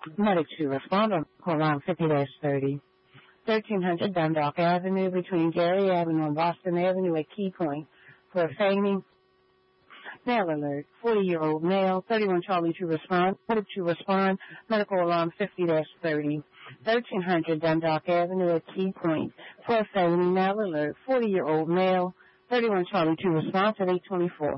Medic to respond on call line 50-30. 1300 Dundalk Avenue between Gary Avenue and Boston Avenue at Key Point for a fainting. Mail alert. 40-year-old male, 31 Charlie to respond. Medic to respond. Medical alarm 50-30. 1300 Dundalk Avenue at Key Point for a fainting. Mail alert. 40-year-old male, 31 Charlie to response at 824.